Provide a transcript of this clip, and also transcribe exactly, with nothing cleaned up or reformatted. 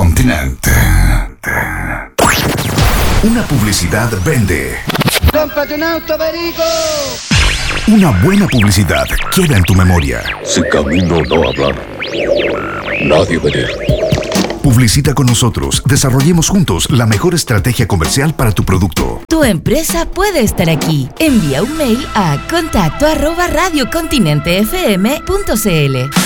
Continente. Una publicidad vende. ¡Cómprate un auto, Perico! Una buena publicidad queda en tu memoria. Si camino no hablar, nadie venir. Publicita con nosotros. Desarrollemos juntos la mejor estrategia comercial para tu producto. Tu empresa puede estar aquí. Envía un mail a contacto arroba radiocontinentefm punto cl.